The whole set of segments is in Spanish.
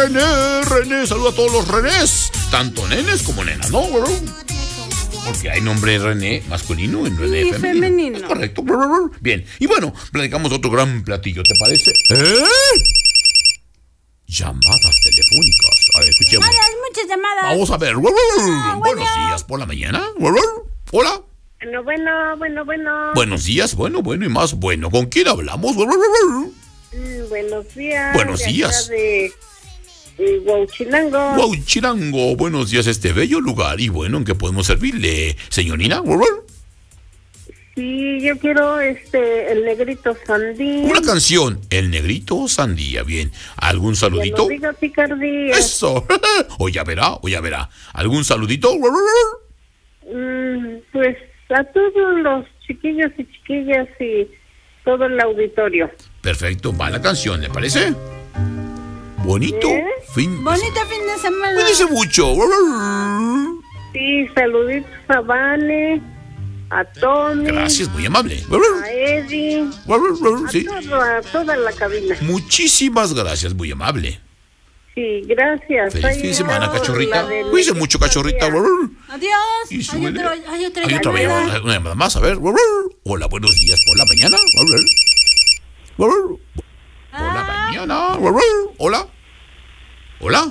René, saluda a todos los Renés, tanto nenes como nenas, ¿no? Porque hay nombre René masculino en René femenino. Es correcto. Bien, y bueno, platicamos otro gran platillo, ¿te parece? Llamadas telefónicas. A ver, escuchemos. Muchas llamadas. Vamos a ver. Buenos días por la mañana. Hola. Bueno. Buenos días, bueno y más bueno. ¿Con quién hablamos? Buenos días. Buenos días. De Huauchilango. Huauchilango, buenos días, este bello lugar. Y bueno, ¿en qué podemos servirle, señorina? Sí, yo quiero el Negrito Sandía. Una canción, El Negrito Sandía. Bien, ¿algún saludito? Que no diga picardía. Eso. O ya verá. ¿Algún saludito? Pues a todos los chiquillos y chiquillas y todo el auditorio. Perfecto, va la canción, ¿le parece? Bonito fin de semana. Cuídese mucho. Sí, saluditos a Vane, a Tommy. Gracias, muy amable. A Eddie. Sí. A toda la cabina. Muchísimas gracias, muy amable. Sí, gracias. Feliz fin de semana, cachorrita. Cuídese mucho, cachorrita. Adiós. Y Hay otra llamada. Una llamada más, a ver. Hola, buenos días por la mañana. Por la mañana. Hola.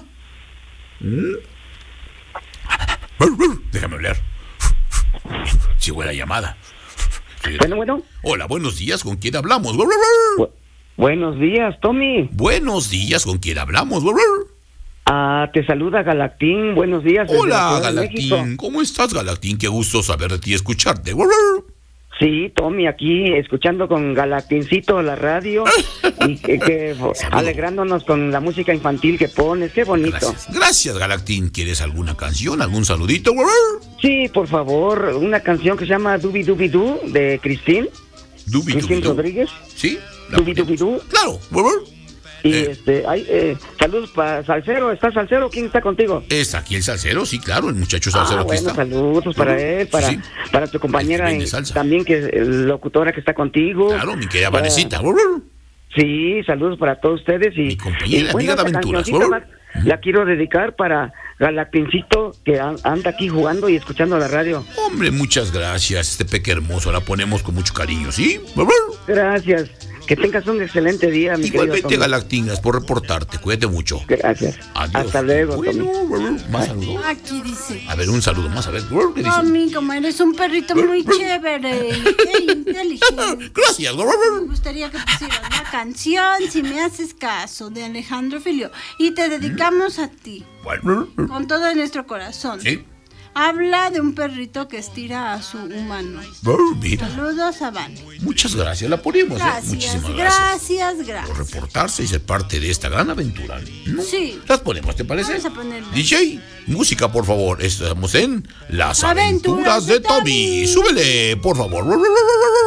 Déjame hablar. Si huele la llamada. Bueno. Hola, buenos días, ¿con quién hablamos? Buenos días, Tommy. Buenos días, ¿con quién hablamos? Te saluda Galactín, buenos días. Hola, Galactín, ¿cómo estás, Galactín? Qué gusto saber de ti y escucharte. Sí, Tommy, aquí escuchando con Galactincito la radio y alegrándonos con la música infantil que pones, qué bonito. Gracias, Galactín. ¿Quieres alguna canción, algún saludito? Sí, por favor, una canción que se llama Dubi Dubi Du de Cristín Rodríguez. Sí. Dubi Dubi Du. Claro. Y saludos para Salcero. ¿Está Salcero? ¿Quién está contigo? ¿Está aquí el Salcero? Sí, claro, el muchacho Salcero que está. Saludos para él, para tu compañera también, que es locutora que está contigo. Claro, mi querida Vanesita. Sí, saludos para todos ustedes. Mi compañera, amiga de aventuras. La quiero dedicar para Galactincito, que anda aquí jugando y escuchando la radio. Hombre, muchas gracias, este peque hermoso. La ponemos con mucho cariño, ¿sí? Gracias. Que tengas un excelente día, mi querido Igualmente, Galactinas, por reportarte. Cuídate mucho. Gracias. Adiós. Hasta luego, bueno, ¿más saludos? Aquí dice. A ver, un saludo más. A ver, ¿qué dice? Tommy, como eres un perrito muy chévere e inteligente. Gracias. Me gustaría que pusieras la canción, Si me haces caso, de Alejandro Filio. Y te dedicamos a ti. Bueno. Con todo nuestro corazón. Sí. Habla de un perrito que estira a su humano. Mira. Saludos a Vane. Muchas gracias, la ponemos. Muchísimas gracias. Gracias. Por reportarse y ser parte de esta gran aventura, ¿no? Sí. Las ponemos, ¿te parece? Vamos a ponerlas. DJ, música, por favor. Estamos en Las Aventuras de Tommy. Súbele, por favor.